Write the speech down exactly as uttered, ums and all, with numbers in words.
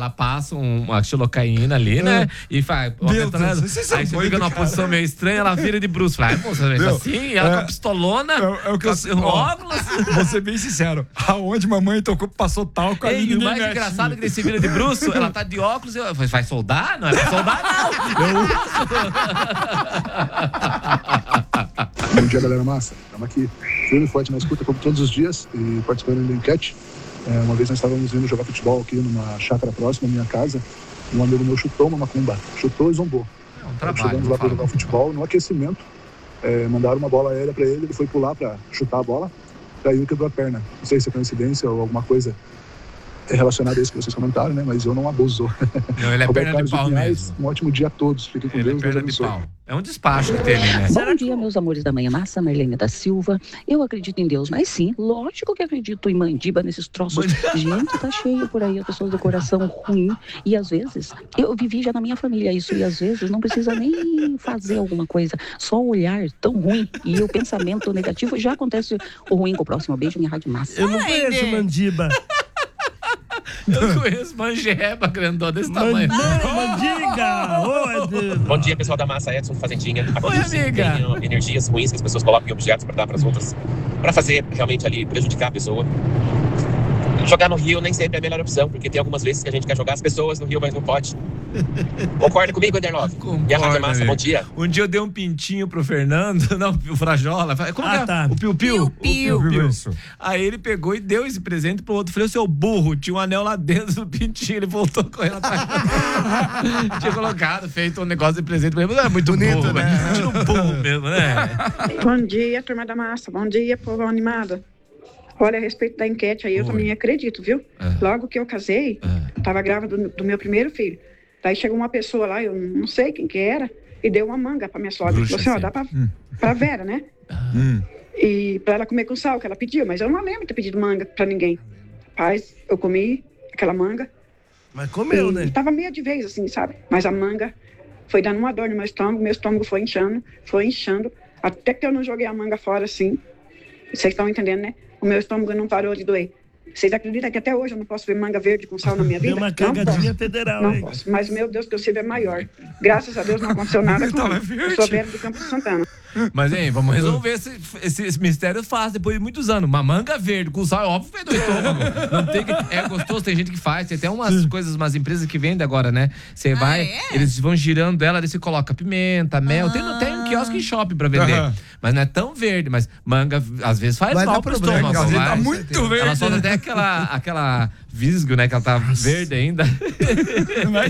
ela passa um, uma xilocaína ali, né? E faz. Meu Deus, aí você fica numa posição meio estranha, ela vira de bruxo. Fala, moça, Meu, assim, ela é, com a pistolona, é, é o que com eu, o ó, óculos. Vou ser bem sincero. Aonde mamãe tocou, passou talco ali. Ei, o mais mexe. engraçado é que ele se vira de bruxo, ela tá de óculos e eu, vai soldar? Não é pra soldar, não! Bom dia, galera massa. Estamos aqui firme e forte na escuta, como todos os dias, e participando da enquete. É, uma vez nós estávamos indo jogar futebol aqui numa chácara próxima à minha casa, e um amigo meu chutou uma macumba. Chutou e zombou. É um trabalho. Chegamos lá para jogar futebol, no aquecimento, é, mandaram uma bola aérea para ele, ele foi pular para chutar a bola, caiu e quebrou a perna. Não sei se é coincidência ou alguma coisa relacionada a isso que vocês comentaram, né? Mas eu não abuso. Não, ele é Roberto perna de Carlos pau Pinhais, mesmo. Um ótimo dia a todos. Fiquem com Ele Deus. é perna Deus de abençoe. pau. É um despacho que tem ali, né? Bom dia, meus amores da manhã massa, Marlene da Silva. Eu acredito em Deus, mas sim, lógico que acredito em mandiba, nesses troços. Gente, tá cheio por aí, as pessoas do coração ruim. E às vezes, eu vivi já na minha família isso, e às vezes não precisa nem fazer alguma coisa. Só olhar tão ruim e o pensamento negativo já acontece o ruim com o próximo. Beijo, minha rádio massa. Eu não conheço mandiba. Eu conheço manjeba grandona desse tamanho. Não, mandiga! Oh, Bom dia, pessoal da Massa, Edson Fazendinha. Oi, amiga. Tem energias ruins que as pessoas colocam em objetos para dar para as outras, para fazer realmente ali prejudicar a pessoa. Jogar no rio nem sempre é a melhor opção, porque tem algumas vezes que a gente quer jogar as pessoas no rio, mas não pode. Concorda comigo, Ederlove? E a Rádio Massa, bom dia. Um dia eu dei um pintinho pro Fernando, não, o Frajola. Como Ah, que é? tá. O Piu-Piu? Piu-piu. O Piu-Piu. Isso. Aí ele pegou e deu esse presente pro outro. Falei, o seu burro, tinha um anel lá dentro do pintinho. Ele voltou correndo atrás. Tinha colocado, feito um negócio de presente pra ele. Mas era muito Bonito, burro, né? né? Tira um burro mesmo, né? Bom dia, turma da massa. Bom dia, povo animado. Olha, a respeito da enquete aí, eu Oi. também acredito, viu? É. Logo que eu casei, É. tava grávida do, do meu primeiro filho. Daí chegou uma pessoa lá, eu não sei quem que era, e deu uma manga pra minha sogra. Bruxa, Falou assim, ó, sim. dá pra, pra Vera, né? Hum. E pra ela comer com sal, que ela pediu, mas eu não lembro de ter pedido manga pra ninguém. Rapaz, eu comi aquela manga. Mas comeu, e né? tava meio de vez, assim, sabe? Mas a manga foi dando uma dor no meu estômago, meu estômago foi inchando, foi inchando, até que eu não joguei a manga fora, assim. Vocês estão entendendo, né? O meu estômago não parou de doer. Vocês acreditam que até hoje eu não posso ver manga verde com sal na minha vida? Deu uma Não cagadinha posso. federal, Não hein? posso. Mas, meu Deus, que eu sirvo é maior. Graças a Deus não aconteceu nada com Tava isso. verde. Eu sou Vera do Campo de Santana. Mas, hein, vamos resolver esse, esse, esse mistério fácil depois de muitos anos. Uma manga verde com sal, é óbvio que vai do estômago. Não tem que, é gostoso, tem gente que faz. Tem até umas coisas, umas empresas que vendem agora, né? Você vai, é? eles vão girando ela, daí você coloca pimenta, mel. Tem, tem um quiosque em shopping pra vender. Aham. Mas não é tão verde. Mas manga, às vezes, faz Vai mal dar pro problema, estômago. Às vezes vai. tá muito verde. Ela solta até aquela, aquela visgo, né? Que ela tá verde ainda.